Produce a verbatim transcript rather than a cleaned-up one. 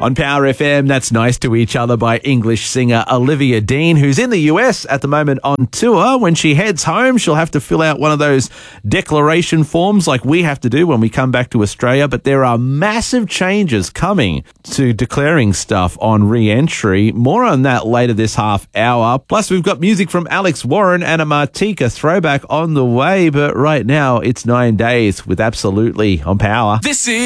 On Power F M, that's Nice to Each Other by English singer Olivia Dean, who's in the U S at the moment on tour. When she heads home, she'll have to fill out one of those declaration forms like we have to do when we come back to Australia. But there are massive changes coming to declaring stuff on re-entry. More on that later this half hour. Plus, we've got music from Alex Warren and a Martika throwback on the way. But right now, it's Nine Days with Absolutely on Power. This is